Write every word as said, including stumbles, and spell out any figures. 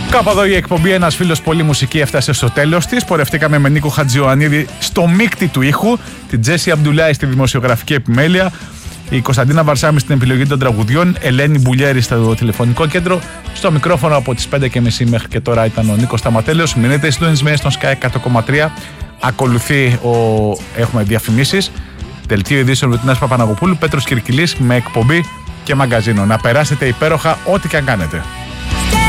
Κάπου εδώ η εκπομπή Ένας Φίλος Πολύ Μουσική έφτασε στο τέλος της. Πορευτήκαμε με Νίκο Χατζιωαννίδη στο μίκτη του ήχου, την Τζέσι Αμπντουλάη στη δημοσιογραφική επιμέλεια, η Κωνσταντίνα Βαρσάμι στην επιλογή των τραγουδιών, Ελένη Μπουλιέρη στο τηλεφωνικό κέντρο. Στο μικρόφωνο από τις πέντε και μισή μέχρι και τώρα ήταν ο Νίκος Σταματέλεος. Μείνετε συντονισμένοι στον Sky εκατό κόμμα τρία. Ακολουθεί, ο... έχουμε διαφημίσεις. Δελτίο ειδήσεων Ρουτίνας Παπαναγοπούλου, Πέτρος Κυρκυλής με εκπομπή και μαγκαζίνο. Να περάσετε υπέροχα ό,τι και αν κάνετε.